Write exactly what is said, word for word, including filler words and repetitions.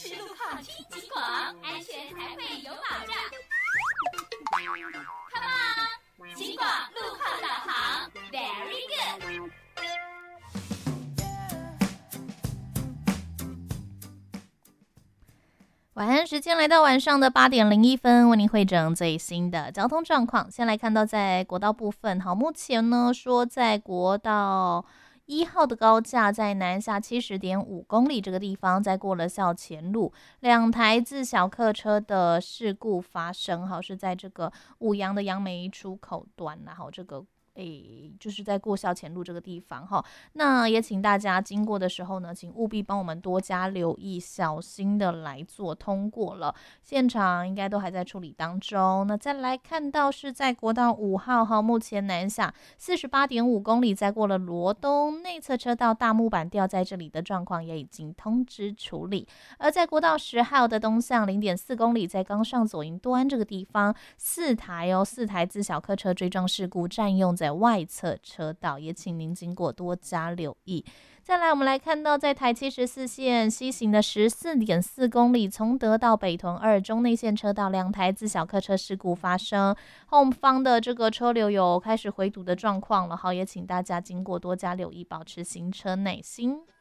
是路况听警广，安全才会有保障。Come on， 警广路况导航 ，Very good。 晚安时间来到晚上的八点零一分，为您汇整最新的交通状况。先来看到在国道部分，好，目前呢说在国道一号的高架在南下七十点五公里这个地方，在过了校前路，两台自小客车的事故发生，好，是在这个五杨的杨梅出口端，然后这个。诶，就是在过校前路这个地方哈，那也请大家经过的时候呢，请务必帮我们多加留意，小心的来做通过了。现场应该都还在处理当中。那再来看到是在国道五号哈，目前南下四十八点五公里，在过了罗东内侧车道大木板掉在这里的状况也已经通知处理。而在国道十号的东向零点四公里，在冈上左营端这个地方，四台哦，四台自小客车追撞事故占用在外侧车道，也请您经过多加留意。再来我们来看到在台七十四线西行的十四点四公里，从德到北屯二中内线车道两台自小客车事故发生，后方的这个车流有开始回堵的状况了，好，也请大家经过多加留意，保持行车耐心。